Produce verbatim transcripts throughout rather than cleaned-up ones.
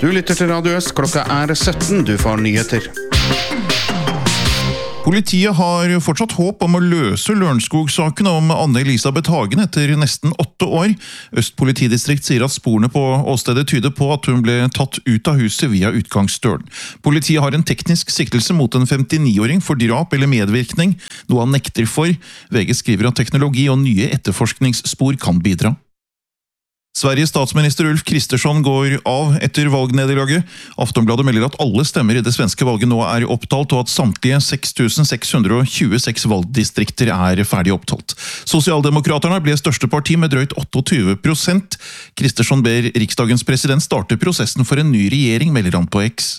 Du lytter til Radio Øst, klokka er sytten, du får nyheter. Politiet har fortsatt håp om å løse Lørenskog-saken om Anne-Elisabeth Hagen etter nesten åtte år. Øst politidistrikt sier at sporene på åstedet tyder på at hun ble tatt ut av huset via utgangsdøren. Politiet har en teknisk siktelse mot en femtini-åring for drap eller medvirkning, noe han nekter for. V G skriver at teknologi og nye etterforskningsspor kan bidra. Sveriges statsminister Ulf Kristersson går av etter valgnederlaget. Aftonbladet melder at alle stemmer i det svenske valget nå er opptalt, og at samtlige seks tusen seks hundre tjueseks valgdistrikter er ferdig opptalt. Sosialdemokraterne ble største parti med drøyt tjueåtte prosent. Kristersson ber riksdagens president starte prosessen for en ny regjering, melder han på X.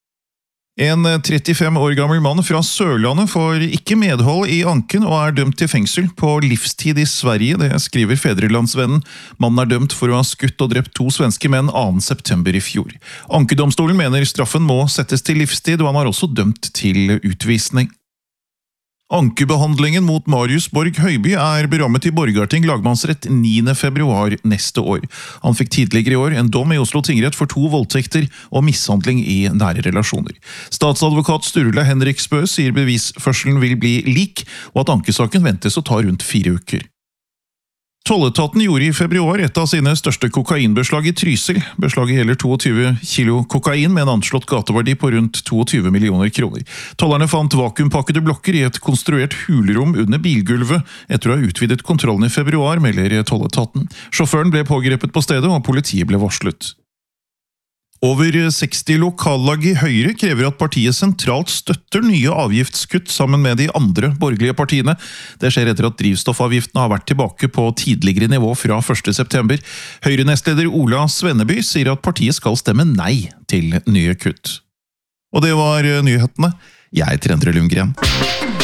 En trettifem år gammel mann fra Sørlandet får ikke medhold i anken og er dømt til fengsel på livstid i Sverige, det skriver Fedrelandsvennen. Mannen er dømt for å ha skutt og drept to svenske menn annen september i fjor. Ankedomstolen mener straffen må settes til livstid, og han har også dømt til utvisning. Ankebehandlingen mot Marius Borg Høiby er berammet i Borgarting lagmannsrett niende februar neste år. Han fikk tidligere i år en dom i Oslo tingrett for to voldtekter og mishandling i nære relasjoner. Statsadvokat Sturla Henriksbø sier bevisførselen vil bli lik, og at ankesaken ventes å ta rundt fire uker. Tolletaten gjorde i februar et av sine største kokainbeslag i Trysil. Beslaget gjelder tjueto kilo kokain med en anslått gateverdi på rundt tjueto millioner kroner. Tollerne fant vakuumpakkede blokker i et konstruert hulrom under bilgulvet etter å ha utvidet kontrollen i februar, melder tolletaten. Sjåføren ble pågrepet på stedet, og politiet ble varslet. Over seksti lokallag i Høyre krever at partiet sentralt støtter nye avgiftskutt sammen med de andre borgerlige partiene. Det skjer etter at drivstoffavgiftene har vært tilbake på tidligere nivå fra første september. Høyre-nestleder Ola Svenneby sier at partiet skal stemme nei til nye kutt. Og det var nyhetene. Jeg heter Endre Lundgren.